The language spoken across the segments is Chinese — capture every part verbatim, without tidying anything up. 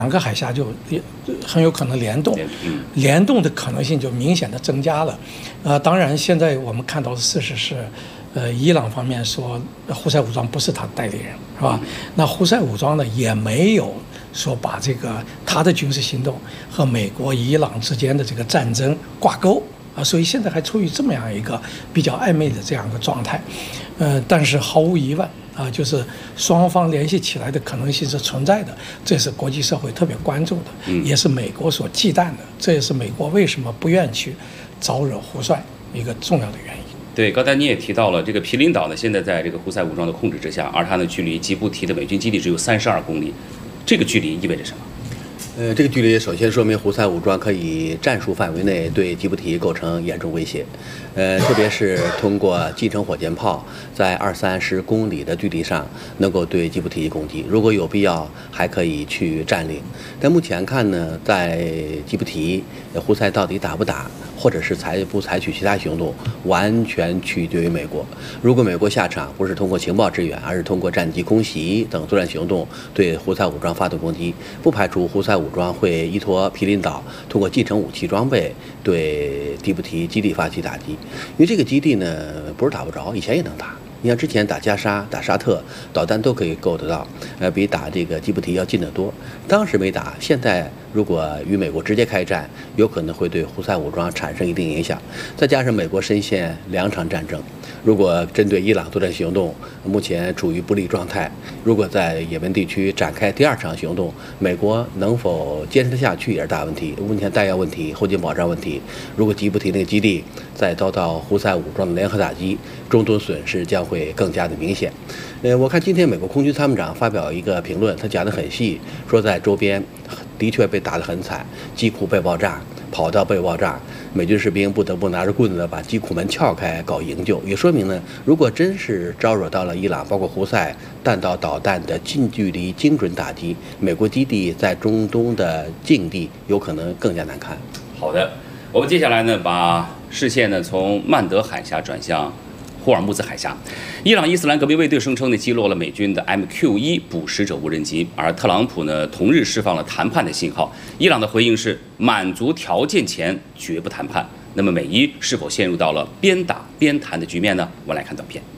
两个海峡就很有可能联动，联动的可能性就明显的增加了。呃，当然现在我们看到的事实是，呃，伊朗方面说胡塞武装不是他的代理人，是吧？那胡塞武装呢也没有说把这个他的军事行动和美国、伊朗之间的这个战争挂钩啊，所以现在还处于这么样一个比较暧昧的这样一个状态。呃，但是毫无疑问。啊，就是双方联系起来的可能性是存在的，这是国际社会特别关注的，嗯、也是美国所忌惮的，这也是美国为什么不愿去招惹胡帅一个重要的原因。 对，刚才你也提到了这个皮林岛呢，现在在这个胡塞武装的控制之下，而它呢距离吉布提的美军基地只有三十二公里，这个距离意味着什么？ 呃，这个距离首先说明胡塞武装可以战术范围内对吉布提构成严重威胁，呃，特别是通过近程火箭炮在二三十公里的距离上能够对吉布提攻击，如果有必要还可以去占领。但目前看呢，在吉布提，胡塞到底打不打，或者是采不采取其他行动，完全取决于美国。如果美国下场不是通过情报支援，而是通过战机空袭等作战行动对胡塞武装发动攻击，不排除胡塞武装会依托皮林岛通过近程武器装备对吉布提基地发起打击。因为这个基地呢不是打不着，以前也能打。你像之前打加沙、打沙特，导弹都可以够得到，呃，比打这个吉布提要近得多。当时没打，现在如果与美国直接开战，有可能会对胡塞武装产生一定影响。再加上美国深陷两场战争，如果针对伊朗作战行动，目前处于不利状态，如果在也门地区展开第二场行动，美国能否坚持得下去也是大问题。目前弹药问题、后勤保障问题，如果吉布提那个基地再遭到胡塞武装的联合打击，中东损失将会更加的明显。呃，我看今天美国空军参谋长发表一个评论，他讲得很细，说在周边的确被打得很惨，机库被爆炸，跑道被爆炸，美军士兵不得不拿着棍子把机库门撬开搞营救。也说明呢，如果真是招惹到了伊朗包括胡塞弹道导弹的近距离精准打击，美国基地在中东的境地有可能更加难看。 好的，我们接下来呢把视线呢从曼德海峡转向霍尔木兹海峡。伊朗伊斯兰革命卫队声称呢击落了美军的 M Q 一捕食者无人机，而特朗普呢同日释放了谈判的信号。伊朗的回应是满足条件前绝不谈判。那么美伊是否陷入到了边打边谈的局面呢？我们来看短片。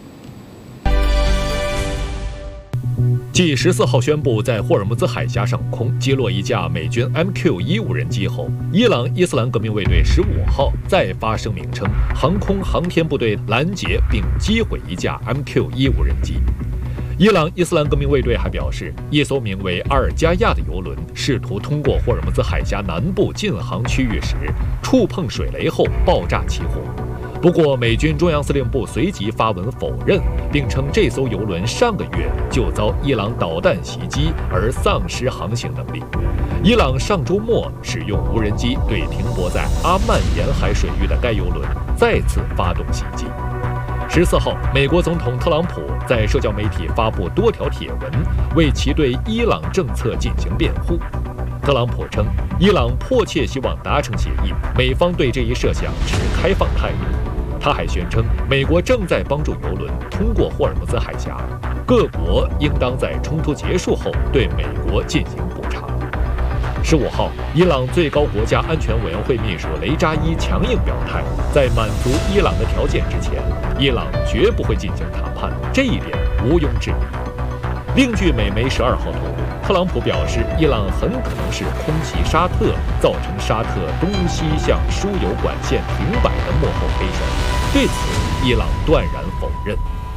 继十四号宣布在霍尔木兹海峡上空击落一架美军 M Q 一无人机后，伊朗伊斯兰革命卫队十五号再发声明称，航空航天部队拦截并击毁一架 M Q 一无人机。伊朗伊斯兰革命卫队还表示，一艘名为阿尔加亚的油轮试图通过霍尔木兹海峡南部禁航区域时，触碰水雷后爆炸起火。不过，美军中央司令部随即发文否认，并称这艘油轮上个月就遭伊朗导弹袭击而丧失航行能力。伊朗上周末使用无人机对停泊在阿曼沿海水域的该油轮再次发动袭击。十四号，美国总统特朗普在社交媒体发布多条帖文，为其对伊朗政策进行辩护。特朗普称，伊朗迫切希望达成协议，美方对这一设想持开放态度。他还宣称，美国正在帮助油轮通过霍尔木兹海峡，各国应当在冲突结束后对美国进行补偿。十五号，伊朗最高国家安全委员会秘书雷扎伊强硬表态，在满足伊朗的条件之前，伊朗绝不会进行谈判，这一点毋庸置疑。另据美媒十二号透露，特朗普表示，伊朗很可能是空袭沙特，造成沙特东西向输油管线停摆的幕后黑手。对此，伊朗断然否认。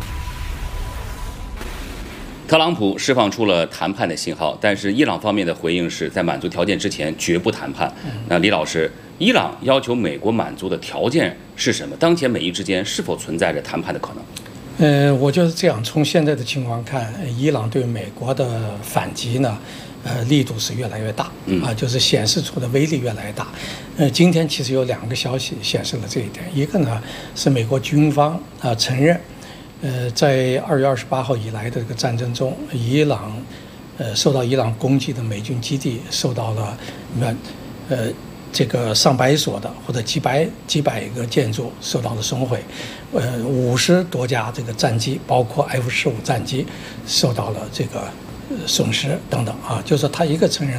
特朗普释放出了谈判的信号，但是伊朗方面的回应是在满足条件之前绝不谈判。那李老师，伊朗要求美国满足的条件是什么？当前美伊之间是否存在着谈判的可能？ 呃，我觉得这样，从现在的情况看，伊朗对美国的反击呢，呃，力度是越来越大，啊，就是显示出的威力越来越大。呃，今天其实有两个消息显示了这一点，一个呢是美国军方啊承认，呃，在二月二十八号以来的这个战争中，伊朗，呃，受到伊朗攻击的美军基地受到了，呃，呃。这个上百所的或者几百几百个建筑受到了损毁，呃，五十多架这个战机，包括 F 十五战机，受到了这个损失等等啊，就是说他一个承认